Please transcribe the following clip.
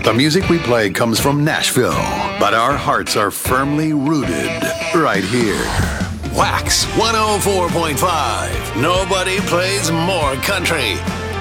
The music we play comes from Nashville, but our hearts are firmly rooted right here. Wax 104.5. Nobody plays more country.